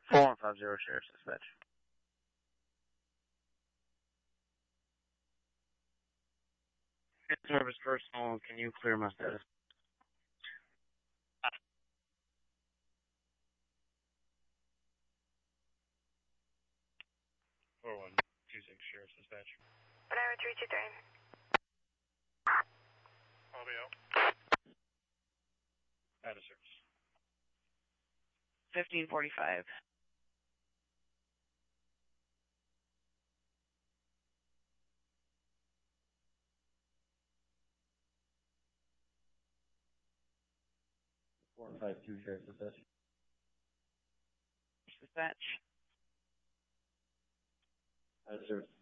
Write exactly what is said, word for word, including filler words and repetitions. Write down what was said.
four one five zero, Sheriff's Dispatch. Service personal, can you clear my status? four one two six, Sheriff's Dispatch. Whatever, three two three. I'll be out. Out of service. fifteen forty-five. four five two, Sheriff's Dispatch. Dispatch. Out of service.